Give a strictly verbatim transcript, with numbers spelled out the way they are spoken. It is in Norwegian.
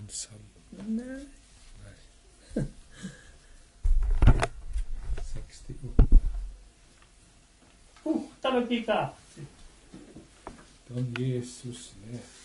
ensam. Nei. Nei. sekstiåtte. Oh, der var pika! Da Jesus lever.